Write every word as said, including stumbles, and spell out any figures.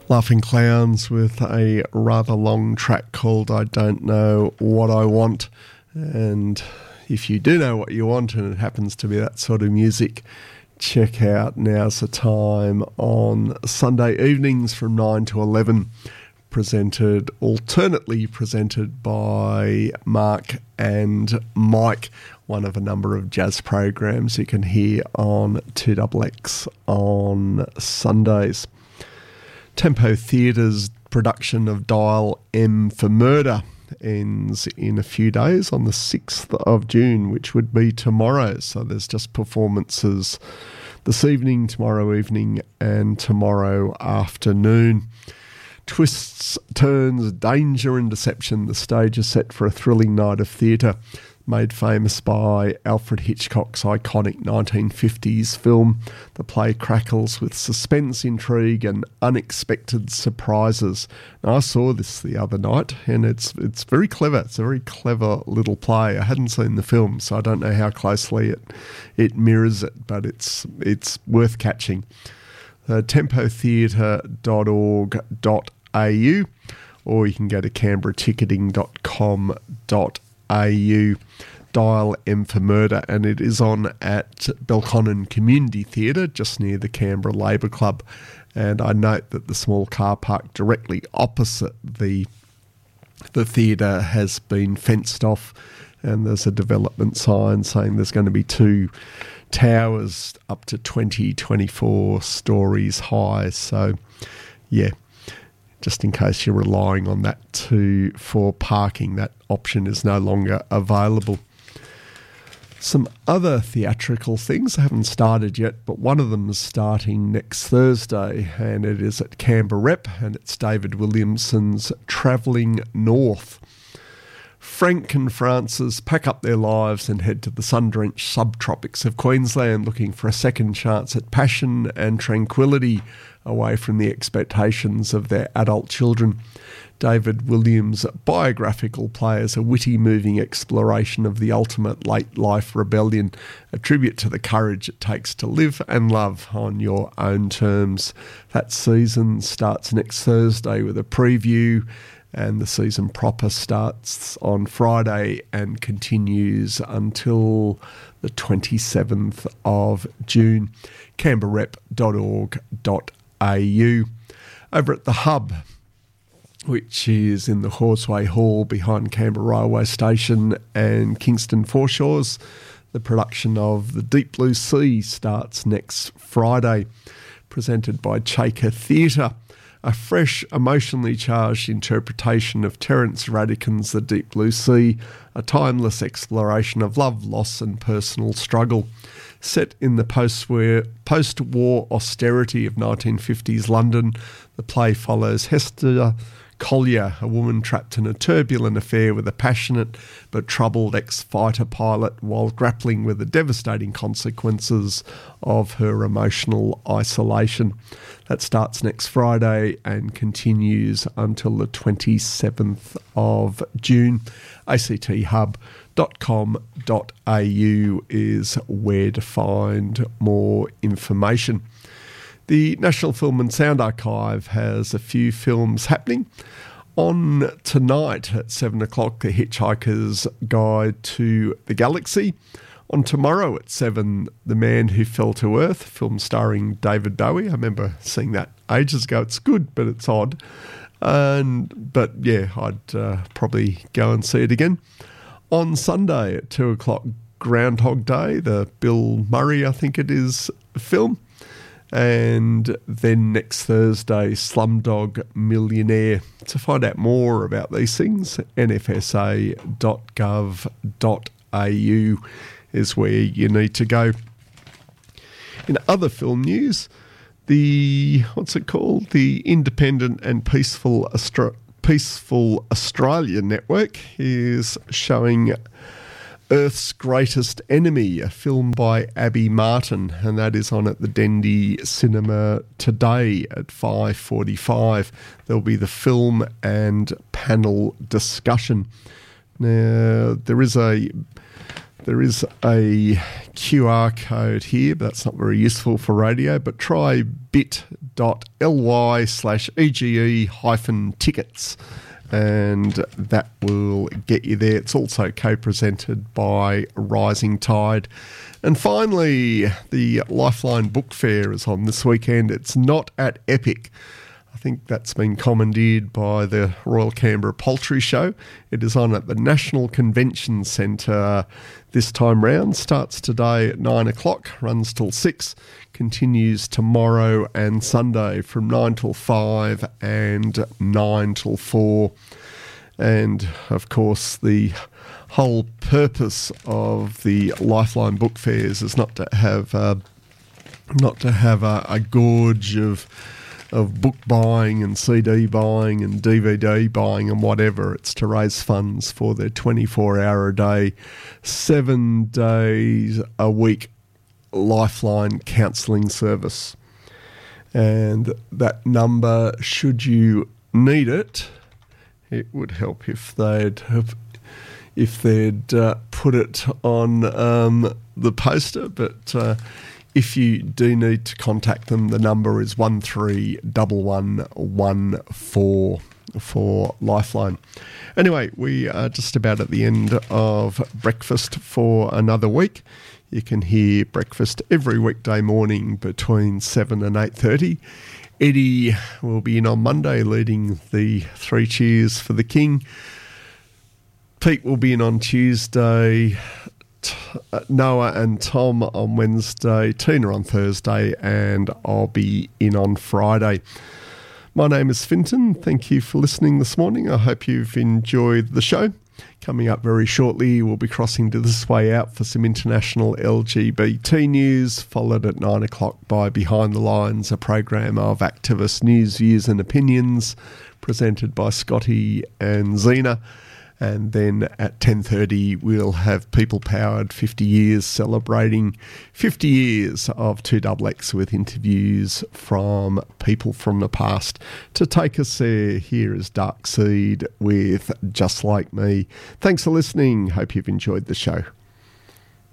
Laughing Clowns with a rather long track called I Don't Know What I Want. And if you do know what you want and it happens to be that sort of music, check out Now's the Time on Sunday evenings from nine to eleven, presented, alternately presented by Mark and Mike, one of a number of jazz programs you can hear on two X X on Sundays. Tempo Theatre's production of Dial M for Murder ends in a few days on the sixth of June, which would be tomorrow. So there's just performances this evening, tomorrow evening, and tomorrow afternoon. Twists, turns, danger and deception. The stage is set for a thrilling night of theatre, made famous by Alfred Hitchcock's iconic nineteen fifties film. The play crackles with suspense, intrigue and unexpected surprises. Now, I saw this the other night and it's it's very clever. It's a very clever little play. I hadn't seen the film, so I don't know how closely it it mirrors it, but it's it's worth catching. Uh, tempo theatre dot org dot a u, or you can go to canberra ticketing dot com dot a u. Dial M for Murder, and it is on at Belconnen Community Theatre, just near the Canberra Labour Club. And I note that the small car park directly opposite the the theatre has been fenced off, and there's a development sign saying there's going to be two towers up to twenty, twenty-four stories high. So, yeah, just in case you're relying on that to for parking, that option is no longer available. Some other theatrical things haven't started yet, but one of them is starting next Thursday, and it is at Canberra Rep, and it's David Williamson's Travelling North. Frank and Frances pack up their lives and head to the sun-drenched subtropics of Queensland, looking for a second chance at passion and tranquility away from the expectations of their adult children. David Williams' biographical play is a witty, moving exploration of the ultimate late-life rebellion, a tribute to the courage it takes to live and love on your own terms. That season starts next Thursday with a preview, and the season proper starts on Friday and continues until the twenty-seventh of June. canberra rep dot org dot a u. Over at the Hub, which is in the Horseway Hall behind Canberra Railway Station and Kingston Foreshores, the production of The Deep Blue Sea starts next Friday, presented by Chaker Theatre. A fresh, emotionally charged interpretation of Terence Radican's The Deep Blue Sea, a timeless exploration of love, loss and personal struggle. Set in the post-war austerity of nineteen fifties London, the play follows Hester Collier, a woman trapped in a turbulent affair with a passionate but troubled ex-fighter pilot, while grappling with the devastating consequences of her emotional isolation. That starts next Friday and continues until the twenty-seventh of June. a c t hub dot com dot a u is where to find more information. The National Film and Sound Archive has a few films happening. On tonight at seven o'clock, The Hitchhiker's Guide to the Galaxy. On tomorrow at seven, The Man Who Fell to Earth, film starring David Bowie. I remember seeing that ages ago. It's good, but it's odd. And But yeah, I'd uh, probably go and see it again. On Sunday at two o'clock, Groundhog Day, the Bill Murray, I think it is, film. And then next Thursday, Slumdog Millionaire. To find out more about these things, n f s a dot gov dot a u is where you need to go. In other film news, the, what's it called? The Independent and Peaceful, Austra- Peaceful Australia Network is showing Earth's Greatest Enemy, a film by Abby Martin, and that is on at the Dendy Cinema today at five forty-five. There'll be the film and panel discussion. Now, there is a There is a Q R code here, but that's not very useful for radio, but try bit.ly slash EGE hyphen tickets, and that will get you there. It's also co-presented by Rising Tide. And finally, the Lifeline Book Fair is on this weekend. It's not at Epic. I think that's been commandeered by the Royal Canberra Poultry Show. It is on at the National Convention Centre this time round. Starts today at nine o'clock, runs till six, continues tomorrow and Sunday from nine till five and nine till four. And, of course, the whole purpose of the Lifeline Book Fairs is not to have uh, not to have a, a gorge of of book buying and C D buying and D V D buying and whatever. It's to raise funds for their twenty-four hour a day, seven days a week Lifeline counselling service. And that number, should you need it, it would help if they'd have, if they'd uh, put it on um, the poster, but uh, if you do need to contact them, the number is one three one one one four for Lifeline. Anyway, we are just about at the end of breakfast for another week. You can hear breakfast every weekday morning between seven and eight thirty. Eddie will be in on Monday leading the Three Cheers for the King. Pete will be in on Tuesday, Noah and Tom on Wednesday, Tina on Thursday, and I'll be in on Friday. My name is Finton. Thank you for listening this morning. I hope you've enjoyed the show. Coming up very shortly, we'll be crossing to This Way Out for some international L G B T news, followed at nine o'clock by Behind the Lines, a program of activist news, views and opinions presented by Scotty and Zena. And then at ten thirty, we'll have People Powered fifty years, celebrating fifty years of two X X with interviews from people from the past. To take us there, here is Dark Seed with Just Like Me. Thanks for listening. Hope you've enjoyed the show.